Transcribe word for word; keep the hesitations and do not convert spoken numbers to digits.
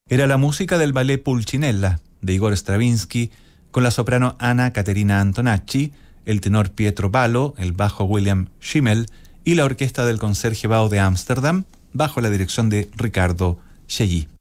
Era la música del ballet Pulcinella de Igor Stravinsky, con la soprano Anna Caterina Antonacci, el tenor Pietro Ballo, el bajo William Schimmel y la orquesta del Concertgebouw de Ámsterdam, bajo la dirección de Ricardo Chailly.